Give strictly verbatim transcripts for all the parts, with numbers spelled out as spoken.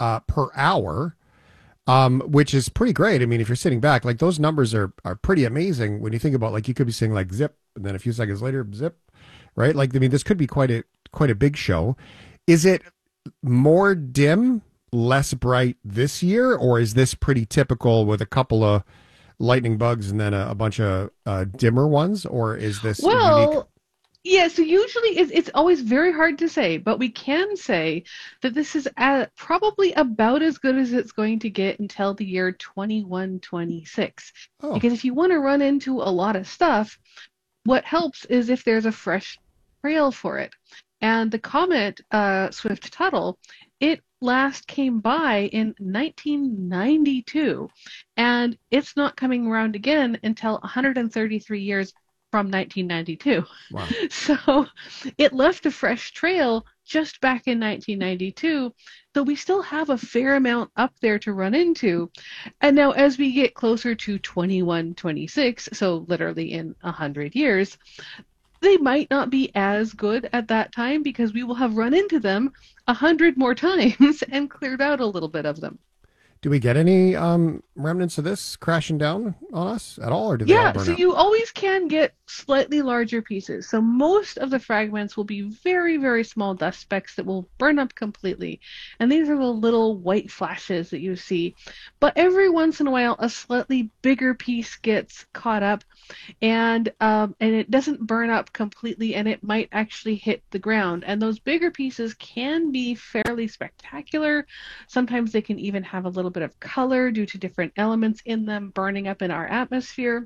uh, per hour, um, which is pretty great. I mean, if you're sitting back, like those numbers are are pretty amazing when you think about like you could be seeing like zip, and then a few seconds later, zip, right? Like I mean, this could be quite a quite a big show. Is it more dim, less bright this year, or is this pretty typical with a couple of lightning bugs and then a, a bunch of uh, dimmer ones, or is this unique? Well, yeah, so usually it's, it's always very hard to say, but we can say that this is a, probably about as good as it's going to get until the year twenty-one twenty-six. Oh, Because if you want to run into a lot of stuff, what helps is if there's a fresh trail for it. And the comet uh, Swift-Tuttle, it last came by in nineteen ninety-two, and it's not coming around again until one hundred thirty-three years from nineteen ninety-two. wow. So it left a fresh trail just back in nineteen ninety-two. So we still have a fair amount up there to run into. And now, as we get closer to twenty-one twenty-six, so literally in one hundred years, they might not be as good at that time because we will have run into them a hundred more times and cleared out a little bit of them. Do we get any um, remnants of this crashing down on us at all, or do they all Yeah, burn so up? you always can get slightly larger pieces. So most of the fragments will be very, very small dust specks that will burn up completely. And these are the little white flashes that you see. But every once in a while, a slightly bigger piece gets caught up, and um, and it doesn't burn up completely, and it might actually hit the ground. And those bigger pieces can be fairly spectacular. Sometimes they can even have a little bit of color due to different elements in them burning up in our atmosphere.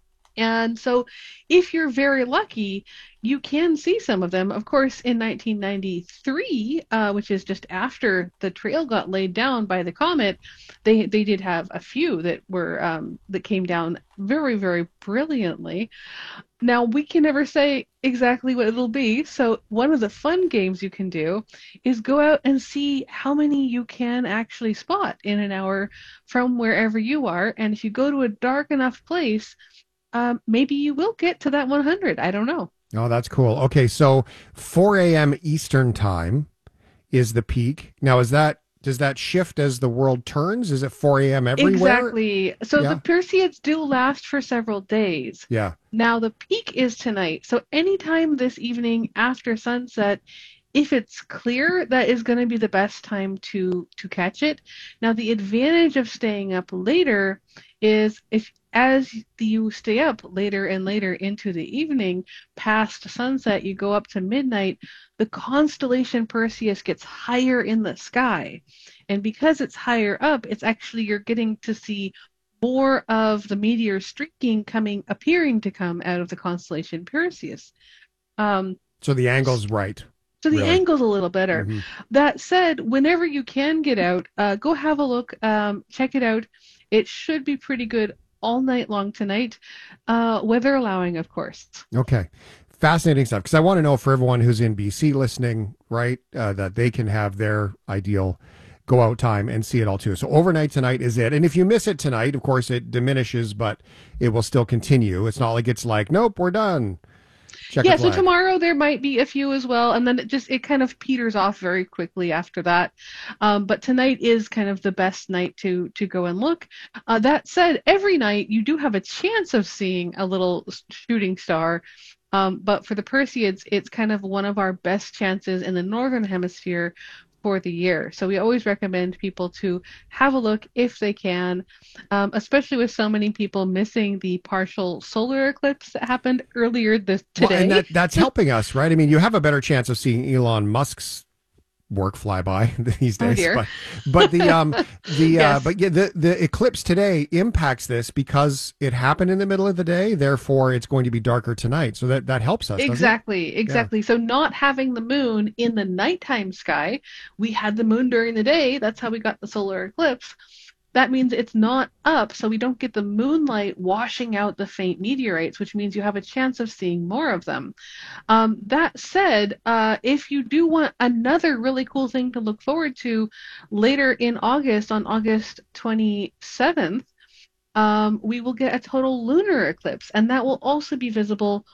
And so, if you're very lucky, you can see some of them. Of course, in nineteen ninety-three, uh, which is just after the trail got laid down by the comet, they they did have a few that were um, that came down very, very brilliantly. Now, we can never say exactly what it'll be. So, one of the fun games you can do is go out and see how many you can actually spot in an hour from wherever you are. And if you go to a dark enough place, um, maybe you will get to that one hundred. I don't know. Oh, that's cool. Okay, so four a m. Eastern time is the peak. Now, is that does that shift as the world turns? Is it four a m everywhere? Exactly. So the Yeah, Perseids do last for several days. yeah. Now the peak is tonight. So anytime this evening after sunset, if it's clear, that is going to be the best time to to catch it. Now the advantage of staying up later is if as you stay up later and later into the evening, past sunset, you go up to midnight, the constellation Perseus gets higher in the sky. And because it's higher up, it's actually you're getting to see more of the meteor streaking coming, appearing to come out of the constellation Perseus. Um, So the angle's right, so the really. angle's a little better. Hmm. That said, whenever you can get out, uh, go have a look, um, check it out. It should be pretty good all night long tonight, uh, weather allowing, of course. Okay. Fascinating stuff. Because I want to know for everyone who's in B C listening, right, uh, that they can have their ideal go out time and see it all too. So overnight tonight is it. And if you miss it tonight, of course, it diminishes, but it will still continue. It's not like it's like, nope, we're done. Check a Yeah, so flag. tomorrow there might be a few as well, and then it just it kind of peters off very quickly after that. Um, but tonight is kind of the best night to to go and look. Uh, that said, every night you do have a chance of seeing a little shooting star. Um, but for the Perseids, it's kind of one of our best chances in the northern hemisphere for the year. So we always recommend people to have a look if they can, um, especially with so many people missing the partial solar eclipse that happened earlier this Well, and today. that that's helping us, right? I mean, you have a better chance of seeing Elon Musk's work fly by these Oh days, dear. but but the um the uh Yes, but yeah, the the eclipse today impacts this because it happened in the middle of the day, therefore it's going to be darker tonight. So that that helps us, doesn't it? exactly, Yeah. exactly. So not having the moon in the nighttime sky, we had the moon during the day. That's how we got the solar eclipse. That means it's not up, so we don't get the moonlight washing out the faint meteorites, which means you have a chance of seeing more of them. Um, that said, uh, if you do want another really cool thing to look forward to later in August, on August twenty-seventh, um, we will get a total lunar eclipse, and that will also be visible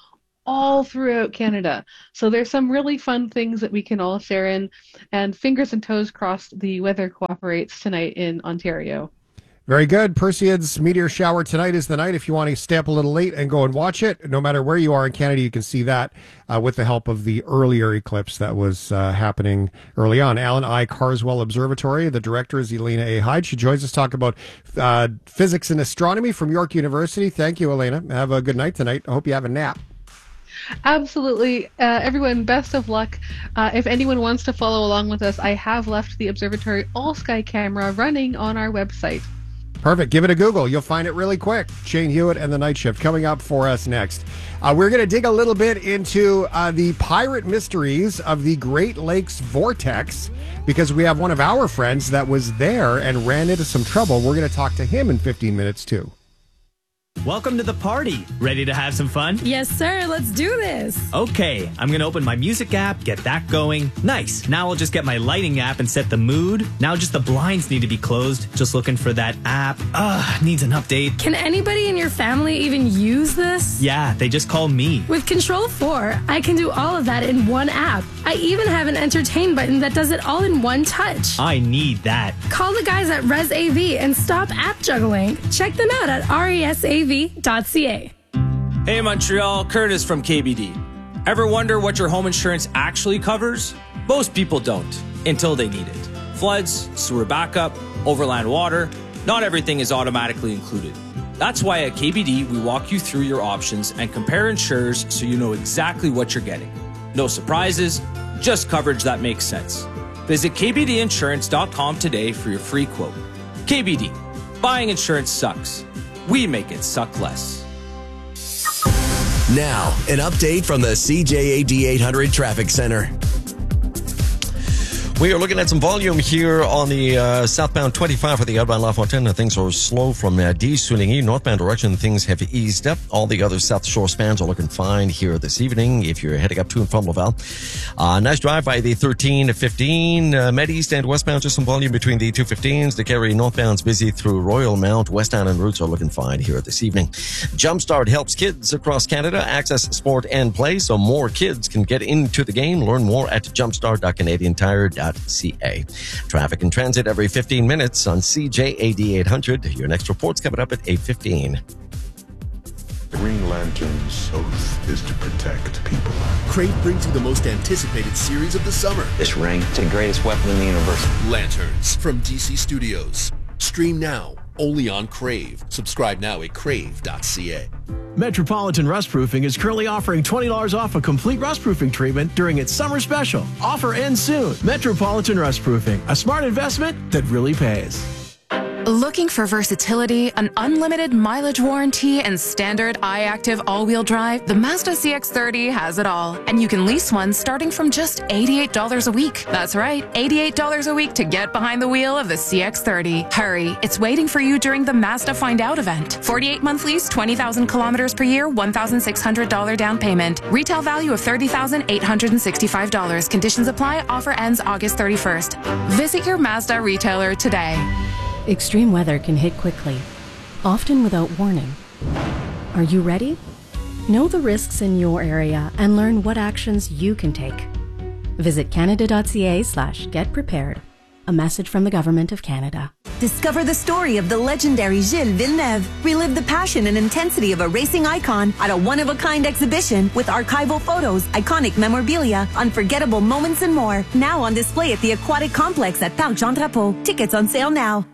all throughout Canada. So there's some really fun things that we can all share in, and fingers and toes crossed the weather cooperates tonight in Ontario. Very good. Perseids meteor shower tonight is the night. If you want to stay up a little late and go and watch it, no matter where you are in Canada, you can see that uh, with the help of the earlier eclipse that was uh, happening early on. Alan I. Carswell Observatory. The director is Elena A. Hyde. She joins us to talk about uh, physics and astronomy from York University. Thank you, Elena. Have a good night tonight. I hope you have a nap. Absolutely. Uh, everyone, best of luck. Uh, if anyone wants to follow along with us, I have left the observatory all-sky camera running on our website. Perfect. Give it a Google. You'll find it really quick. Shane Hewitt and the Night Shift coming up for us next. Uh, we're going to dig a little bit into uh, the pirate mysteries of the Great Lakes Vortex, because we have one of our friends that was there and ran into some trouble. We're going to talk to him in fifteen minutes, too. Welcome to the party. Ready to have some fun? Yes, sir. Let's do this. Okay, I'm going to open my music app, get that going. Nice. Now I'll just get my lighting app and set the mood. Now just the blinds need to be closed. Just looking for that app. Ugh, needs an update. Can anybody in your family even use this? Yeah, they just call me. With Control four, I can do all of that in one app. I even have an entertain button that does it all in one touch. I need that. Call the guys at ResAV and stop app juggling. Check them out at resav dot c a. Hey Montreal, Curtis from K B D. Ever wonder what your home insurance actually covers? Most people don't, until they need it. Floods, sewer backup, overland water, not everything is automatically included. That's why at K B D we walk you through your options and compare insurers so you know exactly what you're getting. No surprises, just coverage that makes sense. Visit k b d insurance dot com today for your free quote. K B D, buying insurance sucks. We make it suck less. Now, an update from the C J A D eight hundred Traffic Center. We are looking at some volume here on the uh, southbound twenty-five for the outbound La Fontaine. Things are slow from uh, D. Soligny. Northbound direction, things have eased up. All the other South Shore spans are looking fine here this evening if you're heading up to and from Laval. Uh, nice drive by the thirteen to fifteen. Uh, Med East and westbound, just some volume between the two fifteens. The carry northbound's busy through Royal Mount. West Island routes are looking fine here this evening. Jumpstart helps kids across Canada access sport and play so more kids can get into the game. Learn more at jumpstart dot canadian tire dot c a. Traffic and transit every fifteen minutes on C J A D eight hundred. Your next report's coming up at eight fifteen. The Green Lantern's oath is to protect people. Crave brings you the most anticipated series of the summer. This ring, it's the greatest weapon in the universe. Lanterns from D C Studios. Stream now, only on Crave. Subscribe now at crave dot c a. Metropolitan Rust Proofing is currently offering twenty dollars off a complete rust proofing treatment during its summer special. Offer ends soon. Metropolitan Rust Proofing, a smart investment that really pays. Looking for versatility, an unlimited mileage warranty, and standard iActive all-wheel drive? The Mazda C X thirty has it all. And you can lease one starting from just eighty-eight dollars a week. That's right, eighty-eight dollars a week to get behind the wheel of the C X thirty. Hurry, it's waiting for you during the Mazda Find Out event. forty-eight month lease, twenty thousand kilometers per year, one thousand six hundred dollars down payment. Retail value of thirty thousand eight hundred sixty-five dollars. Conditions apply. Offer ends August thirty-first. Visit your Mazda retailer today. Extreme weather can hit quickly, often without warning. Are you ready? Know the risks in your area and learn what actions you can take. Visit canada dot c a slash get prepared. A message from the Government of Canada. Discover the story of the legendary Gilles Villeneuve. Relive the passion and intensity of a racing icon at a one-of-a-kind exhibition with archival photos, iconic memorabilia, unforgettable moments, and more. Now on display at the Aquatic Complex at Parc Jean Drapeau. Tickets on sale now.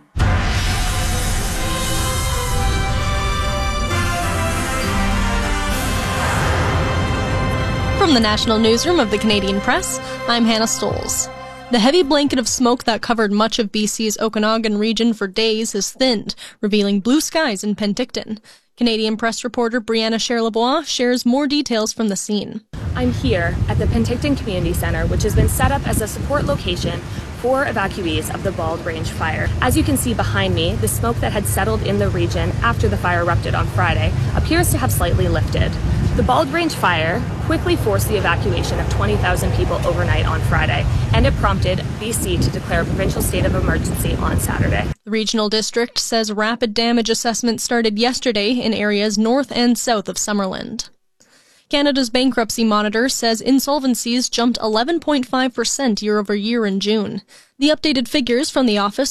From the National Newsroom of the Canadian Press, I'm Hannah Stoles. The heavy blanket of smoke that covered much of B C's Okanagan region for days has thinned, revealing blue skies in Penticton. Canadian Press reporter Brianna Cher-Lebois shares more details from the scene. I'm here at the Penticton Community Centre, which has been set up as a support location for evacuees of the Bald Range fire. As you can see behind me, the smoke that had settled in the region after the fire erupted on Friday appears to have slightly lifted. The Bald Range fire quickly forced the evacuation of twenty thousand people overnight on Friday, and it prompted B C to declare a provincial state of emergency on Saturday. The regional district says rapid damage assessment started yesterday in areas north and south of Summerland. Canada's Bankruptcy Monitor says insolvencies jumped eleven point five percent year over year in June. The updated figures from the office